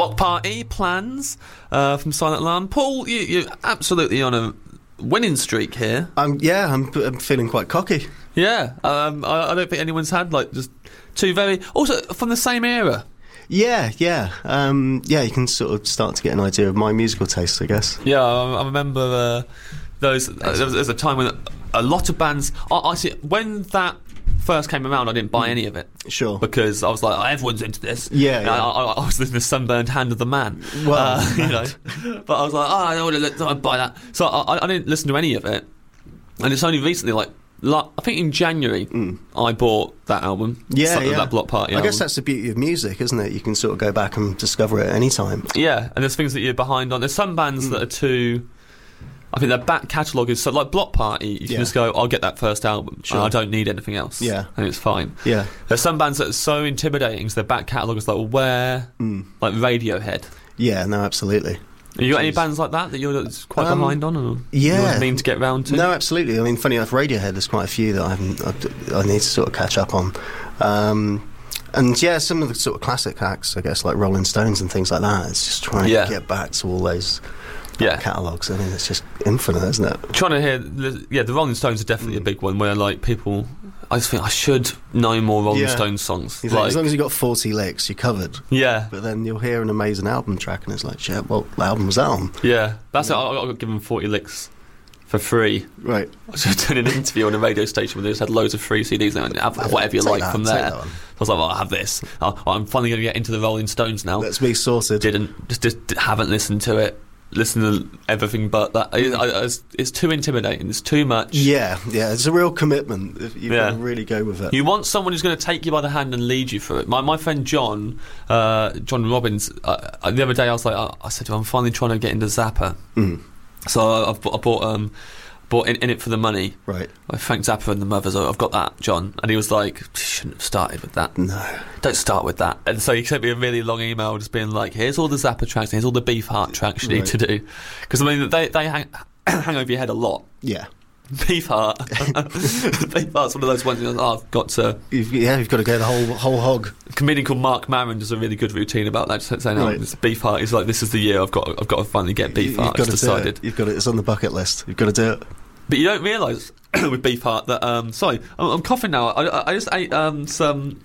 Block Party plans from Silent Alarm. Paul, you're absolutely on a winning streak here. I'm feeling quite cocky. Yeah, I don't think anyone's had just two very... Also, from the same era. Yeah. You can sort of start to get an idea of my musical taste, I guess. Yeah, I remember those... there was a time when a lot of bands... I see, when that first came around, I didn't buy any of it. Sure. Because I was like, everyone's into this. Yeah. I was listening to Sunburned Hand of the Man. Well, But I was like, I don't buy that. So I didn't listen to any of it. And it's only recently, I think in January, I bought that album. That Block Party album. I guess that's the beauty of music, isn't it? You can sort of go back and discover it at any time. Yeah, and there's things that you're behind on. There's some bands that are too... I think their back catalogue is so... Like Block Party, you can just go, I'll get that first album. Sure. And I don't need anything else. Yeah. And it's fine. Yeah. There's some bands that are so intimidating, so their back catalogue is like, where? Like Radiohead. Yeah, no, absolutely. Have you got any bands like that you're quite behind on? Or you mean to get round to? No, absolutely. I mean, funny enough, Radiohead, there's quite a few that I need to sort of catch up on. And yeah, some of the sort of classic acts, I guess, like Rolling Stones and things like that. It's just trying to get back to all those catalogues. I mean, it's just infinite, isn't it? Trying to hear, the Rolling Stones are definitely a big one where people. I just think I should know more Rolling Stones songs. As long as you got 40 licks, you're covered. Yeah. But then you'll hear an amazing album track, and it's like, shit, what album was that on? Yeah, that's it. I got given 40 licks for free. Right. I was just doing an interview on a radio station where they just had loads of free CDs and have whatever you like from there. I was like, I have this. I'm finally going to get into the Rolling Stones now. Let's be sorted. Just haven't listened to it. Listen to everything but that. It's too intimidating. It's too much. Yeah. It's a real commitment. You've got to really go with it. You want someone who's going to take you by the hand and lead you through it. My friend John Robbins, the other day I said to him, I'm finally trying to get into Zappa. So I bought in it for the money. Right. I thanked Zappa and the Mothers. I've got that, John. And he was like, you shouldn't have started with that. No. Don't start with that. And so he sent me a really long email just being like, here's all the Zappa tracks, here's all the Beefheart tracks you need to do. Because, I mean, they hang over your head a lot. Yeah. Beefheart. Beefheart's one of those ones I've got to... You've got to go the whole hog. A comedian called Mark Maron does a really good routine about that, just saying, this Beefheart is like, this is the year I've got to finally get Beefheart. You've decided. You've got it. It's on the bucket list. You've got to do it. But you don't realise with Beefheart that sorry, I'm coughing now. I just ate some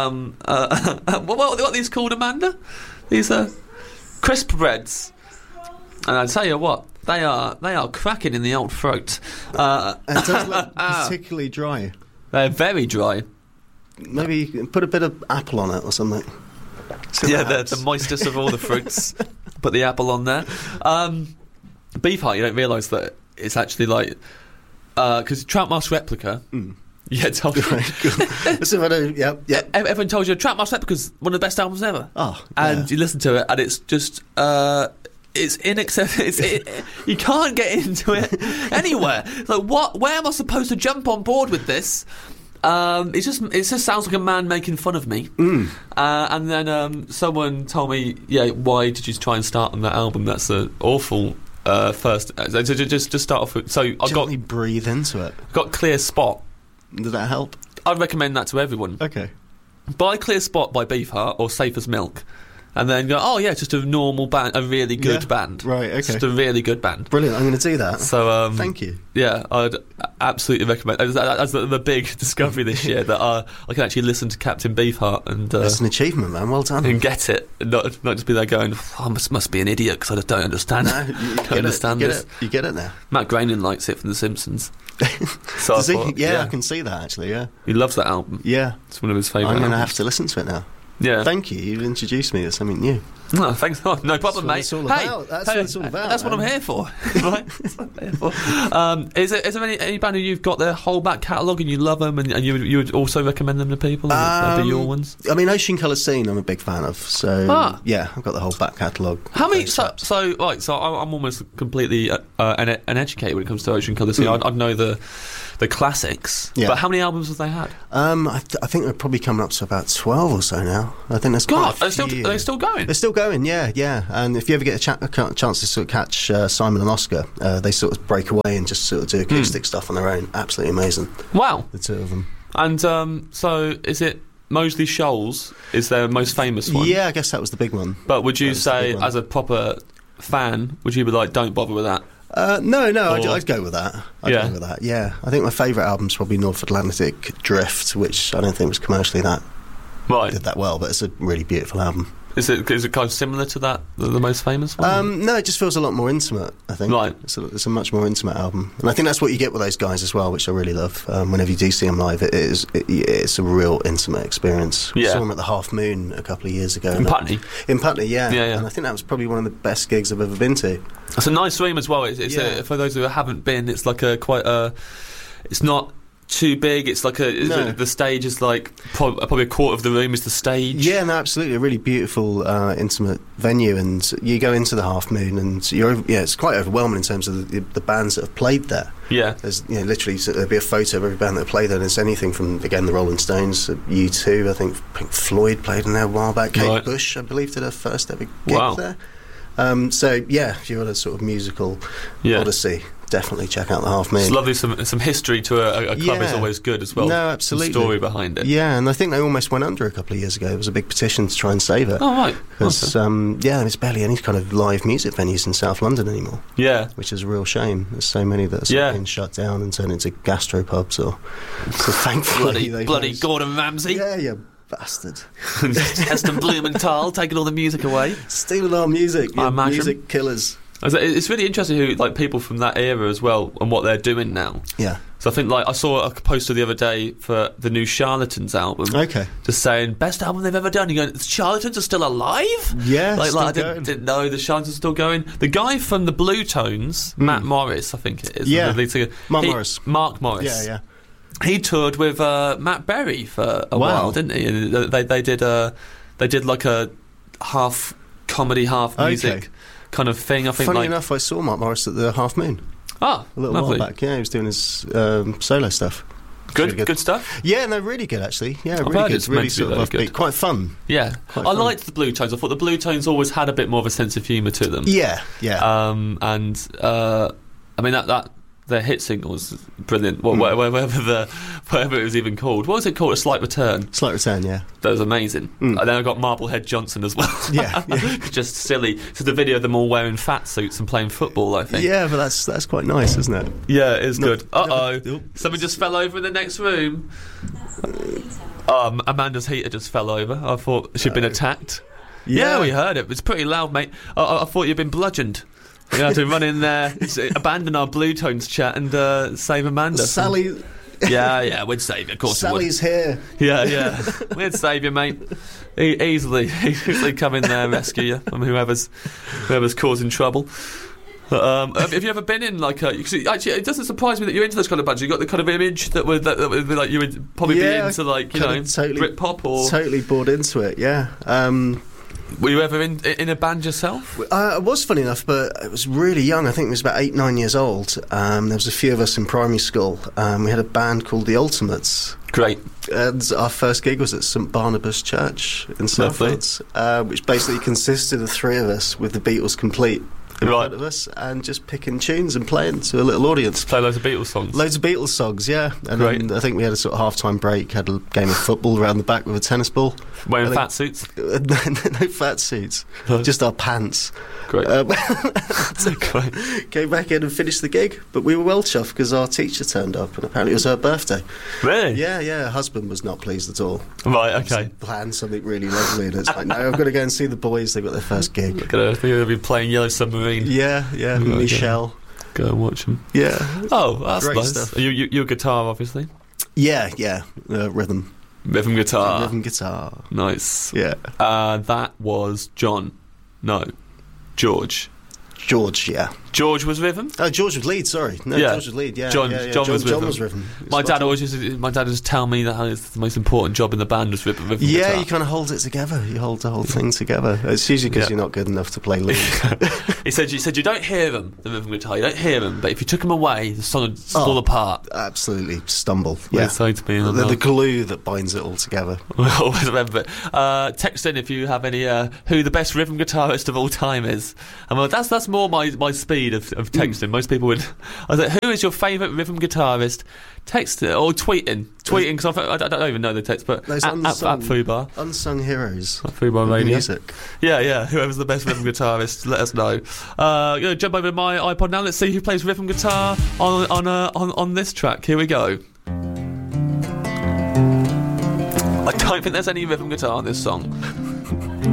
what are these called, Amanda? These are crisp breads, and I tell you what, they are cracking in the old throat. It does look particularly dry. They're very dry. Maybe you can put a bit of apple on it or something. The moistest of all the fruits. Put the apple on there. Beefheart, you don't realise that it's actually like because Troutmouse Replica. Yeah, told you. Everyone told you Troutmouse Replica's one of the best albums ever. And you listen to it, and it's just it's inaccessible. You can't get into it anywhere. Like, what? Where am I supposed to jump on board with this? It just sounds like a man making fun of me. And then someone told me, why did you try and start on that album? That's an awful. First, so just start off with. So I gently breathe into it. Got Clear Spot. Does that help? I'd recommend that to everyone. Okay. Buy Clear Spot by Beefheart or Safe as Milk, and then go. It's just a normal band, a really good band. Right. Okay. Just a really good band. Brilliant. I'm going to do that. So thank you. Yeah, I'd absolutely recommend. As the big discovery this year that I can actually listen to Captain Beefheart and that's an achievement, man. Well done. And get it, and not just be there going, I must be an idiot because I just don't understand. No, you don't understand this. You get it now. Matt Groening likes it from The Simpsons. So Does he? Yeah, I can see that actually. Yeah, he loves that album. Yeah, it's one of his favourite. I'm going to have to listen to it now. Yeah, thank you. You've introduced me to something new. No, thanks. No problem, mate. That's what it's all about. That's what I'm here for. Right? That's what I'm here for. Is there any band who you've got their whole back catalogue and you love them and you would also recommend them to people? Would be your ones? I mean, Ocean Colour Scene I'm a big fan of. So yeah, I've got the whole back catalogue. How many? So I'm almost completely uneducated when it comes to Ocean Colour Scene. I'd know the classics, but how many albums have they had? I think they're probably coming up to about 12 or so now. I think there's quite a few. Are they still going? They're still going, yeah. And if you ever get a chance to sort of catch Simon and Oscar, they sort of break away and just sort of do acoustic stuff on their own. Absolutely amazing. Wow. The two of them. And so is it Moseley Shoals is their most famous one. Yeah, I guess that was the big one. But would you say, as a proper fan, would you be like, don't bother with that? No, I'd go with that. I'd go with that, yeah. I think my favourite album's probably North Atlantic Drift, which I don't think was commercially did that well, but it's a really beautiful album. Is it kind of similar to that, the most famous one? No, it just feels a lot more intimate, I think. Right. It's a much more intimate album. And I think that's what you get with those guys as well, which I really love. Whenever you do see them live, it's a real intimate experience. Yeah. I saw them at the Half Moon a couple of years ago. In Putney? In Putney, yeah. Yeah. And I think that was probably one of the best gigs I've ever been to. It's a nice room as well. For those who haven't been, it's like it's not too big. It's like the stage is like probably a quarter of the room is the stage. Yeah, no, absolutely, a really beautiful, intimate venue. And you go into the Half Moon, and it's quite overwhelming in terms of the bands that have played there. Yeah, there's literally there'll be a photo of every band that played there. And it's anything from the Rolling Stones, U2. I think Pink Floyd played in there a while back. Kate Bush, I believe, did her first ever gig there. If you want a sort of musical odyssey, definitely check out the Half Moon. It's lovely. Some history to a club is always good as well. No, absolutely. Some story behind it. Yeah, and I think they almost went under a couple of years ago. There was a big petition to try and save it. Oh, right. Because, there's barely any kind of live music venues in South London anymore. Yeah. Which is a real shame. There's so many that are being shut down and turned into gastropubs. So thankfully... bloody Gordon Ramsay. Yeah, bastard. Heston Blumenthal taking all the music away. Stealing our music. Music killers. It's really interesting who people from that era as well and what they're doing now. Yeah. So I think I saw a poster the other day for the new Charlatans album. Okay. Just saying best album they've ever done. You're going, the Charlatans are still alive? Yeah. I didn't know the Charlatans are still going. The guy from the Blue Tones, Matt Morris, I think it is. Yeah. The lead singer. Mark Morris. Yeah. He toured with Matt Berry for a while, didn't he? And they did like a half comedy, half music kind of thing. I think. Funny enough, I saw Mark Morris at the Half Moon. A little while back. Yeah, he was doing his solo stuff. Good stuff. Yeah, no, really good actually. Yeah, really good. Really sort of upbeat, quite fun. Yeah, I liked the Blue Tones. I thought the Blue Tones always had a bit more of a sense of humour to them. Yeah. I mean that their hit single was brilliant. Whatever it was even called. What was it called? A Slight Return. Slight Return, yeah. That was amazing. And then I got Marblehead Johnson as well. Yeah. Just silly. So the video of them all wearing fat suits and playing football, I think. Yeah, but that's quite nice, isn't it? Yeah, it is good. Something just fell over in the next room. Amanda's heater just fell over. I thought she'd been attacked. Yeah, we heard it. It's pretty loud, mate. I thought you'd been bludgeoned. We had to run in there, abandon our Blue Tones chat and save Amanda. Sally... Yeah, we'd save you, of course. Sally's here. Yeah. We'd save you, mate. Easily come in there and rescue you from whoever's causing trouble. Have you ever been in actually, it doesn't surprise me that you're into this kind of bands. You got the kind of image that would be like you would probably be into totally, Britpop or totally bought into it. Yeah. Were you ever in a band yourself? I was, funny enough, but I was really young. I think I was about 8-9 years old. There was a few of us in primary school. We had a band called The Ultimates. Great. And our first gig was at St Barnabas Church in Southwards, which basically consisted of three of us with the Beatles complete in front of us and just picking tunes and playing to a little audience. Play loads of Beatles songs? Loads of Beatles songs, yeah. And then I think we had a sort of half-time break, had a game of football around the back with a tennis ball. Wearing fat suits? No fat suits, just our pants. Great. Came back in and finished the gig, but we were well chuffed because our teacher turned up and apparently it was her birthday. Really? Yeah, her husband was not pleased at all. Right, okay. Planned something really lovely and it's like, no, I've got to go and see the boys, they've got their first gig. I think they'll be playing Yellow Submarine. Yeah, Michelle. Go and watch them. Yeah. Oh, that's great nice stuff. You're guitar, obviously? Yeah, rhythm. Rhythm guitar. Rhythm guitar. Nice. Yeah. That was George. George, yeah. George was rhythm? Oh, George was lead, sorry. No, George was lead, yeah. John was rhythm. My dad used to tell me that it's the most important job in the band was rhythm yeah, guitar. You kind of hold it together. You hold the whole thing together. It's usually because you're not good enough to play lead. He said you don't hear them, the rhythm guitar. You don't hear them, but if you took them away, the song would fall apart. Absolutely stumble. Yeah. To me, the glue that binds it all together. I always remember it. Text in if you have any who the best rhythm guitarist of all time is. And that's that's more my speed of texting. Most people would. I was like, who is your favourite rhythm guitarist? Text it or tweeting because I don't even know the text, but at Fubar. Unsung heroes. At Fubar Radio. Music. Yeah. Whoever's the best rhythm guitarist, let us know. Gonna jump over to my iPod now. Let's see who plays rhythm guitar on this track. Here we go. I don't think there's any rhythm guitar on this song.